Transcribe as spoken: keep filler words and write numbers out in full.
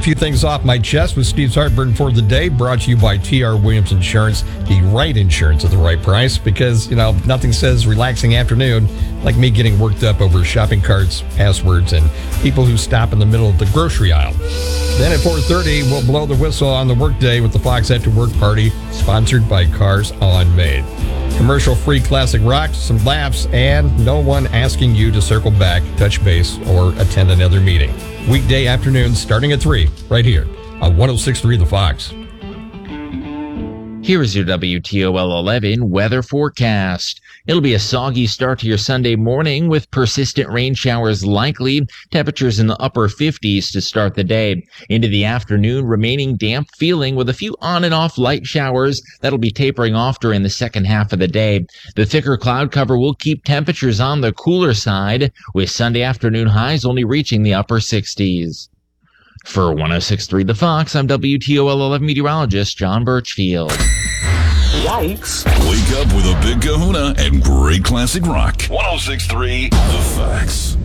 few things off my chest with Steve's Heartburn for the day, brought to you by T R Williams Insurance, the right insurance at the right price, because, you know, nothing says relaxing afternoon like me getting worked up over shopping carts, passwords, and people who stop in the middle of the grocery aisle. Then at four thirty, we'll blow the whistle on the workday with the Fox After Work Party, sponsored by Cars On Main. Commercial-free classic rock, some laughs, and no one asking you to circle back, touch base, or attend another meeting. Weekday afternoons starting at three, right here on one oh six point three The Fox. Here is your W T O L eleven weather forecast. It'll be a soggy start to your Sunday morning with persistent rain showers likely, temperatures in the upper fifties to start the day. Into the afternoon, remaining damp feeling with a few on and off light showers that'll be tapering off during the second half of the day. The thicker cloud cover will keep temperatures on the cooler side, with Sunday afternoon highs only reaching the upper sixties. For one oh six point three The Fox, I'm W T O L eleven meteorologist John Birchfield. Yikes. Wake up with a big kahuna and great classic rock. one oh six point three The Fox.